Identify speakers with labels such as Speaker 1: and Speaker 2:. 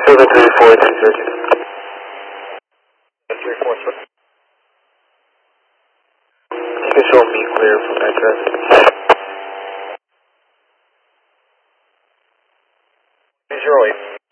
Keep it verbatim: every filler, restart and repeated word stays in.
Speaker 1: seven three four three thirty. three four three. You can show me clear from that traffic. Zero eight.